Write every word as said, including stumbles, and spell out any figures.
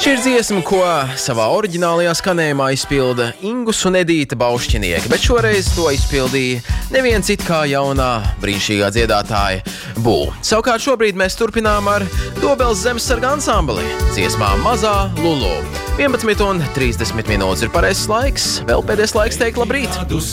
Šī ir dziesma, ko savā oriģinālajā skanējumā izpilda Ingus un Edīta Baušķinieki, bet šoreiz to izpildīja neviens it kā jaunā brīnišķīgā dziedātāja Bū. Savukārt šobrīd mēs turpinām ar Dobeles zemesarga ansambli dziesmā Mazā Lulu. vienpadsmit un trīsdesmit minūtes ir pareizs laiks, vēl pēdējais laiks teikt labrīt.